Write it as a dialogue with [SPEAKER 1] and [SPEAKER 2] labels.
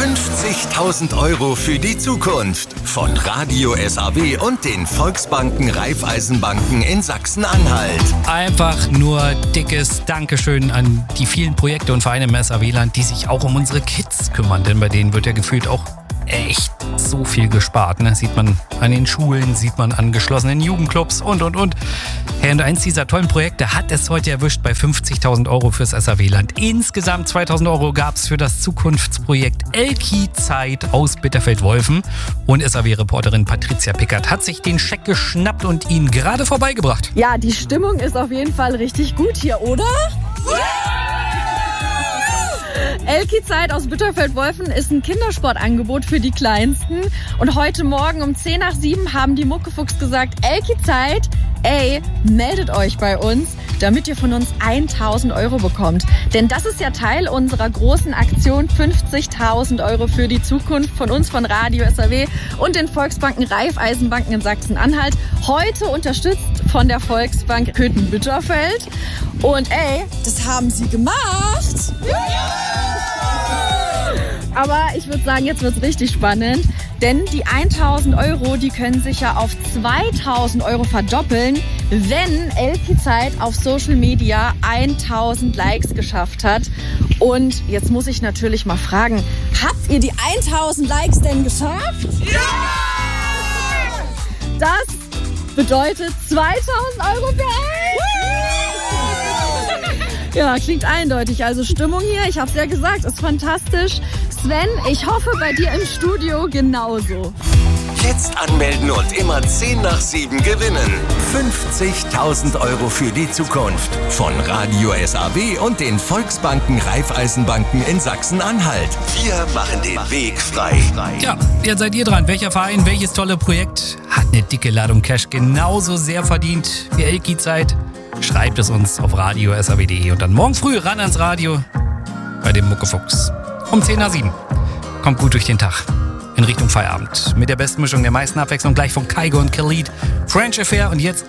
[SPEAKER 1] 50.000 € für die Zukunft von Radio SAW und den Volksbanken Raiffeisenbanken in Sachsen-Anhalt.
[SPEAKER 2] Einfach nur dickes Dankeschön an die vielen Projekte und Vereine im SAW-Land, die sich auch um unsere Kids kümmern. Denn bei denen wird ja gefühlt auch echt so viel gespart. Ne? Sieht man an den Schulen, sieht man an geschlossenen Jugendclubs und. Ja, und eins dieser tollen Projekte hat es heute erwischt bei 50.000 € fürs SAW-Land. Insgesamt 2.000 € gab es für das Zukunftsprojekt Elki-Zeit aus Bitterfeld-Wolfen. Und SAW-Reporterin Patricia Pickert hat sich den Scheck geschnappt und ihn gerade vorbeigebracht.
[SPEAKER 3] Ja, die Stimmung ist auf jeden Fall richtig gut hier, oder? Elki-Zeit aus Bitterfeld-Wolfen ist ein Kindersportangebot für die Kleinsten. Und heute Morgen um 6:10 haben die Muckefuchs gesagt, Elki-Zeit, meldet euch bei uns, damit ihr von uns 1.000 € bekommt. Denn das ist ja Teil unserer großen Aktion 50.000 € für die Zukunft von uns, von Radio SAW und den Volksbanken Raiffeisenbanken in Sachsen-Anhalt. Heute unterstützt von der Volksbank Köthen-Bitterfeld. Und das haben sie gemacht. Aber ich würde sagen, jetzt wird's richtig spannend, denn die 1.000 €, die können sich ja auf 2.000 € verdoppeln, wenn Elki-Zeit auf Social Media 1.000 Likes geschafft hat. Und jetzt muss ich natürlich mal fragen, habt ihr die 1.000 Likes denn geschafft? Ja! Das bedeutet 2.000 € für euch! Ja, klingt eindeutig. Also Stimmung hier, ich hab's ja gesagt, ist fantastisch. Sven, ich hoffe bei dir im Studio genauso.
[SPEAKER 1] Jetzt anmelden und immer 6:10 gewinnen. 50.000 € für die Zukunft von Radio SAW und den Volksbanken Raiffeisenbanken in Sachsen-Anhalt. Wir machen den Weg frei.
[SPEAKER 2] Ja, jetzt seid ihr dran. Welcher Verein, welches tolle Projekt hat eine dicke Ladung Cash genauso sehr verdient wie Elki-Zeit? Schreibt es uns auf radio.saw.de und dann morgen früh ran ans Radio bei dem Muckefuchs. Um 6:10. Kommt gut durch den Tag. In Richtung Feierabend. Mit der besten Mischung der meisten Abwechslung gleich von Kygo und Khalid. French Affair und jetzt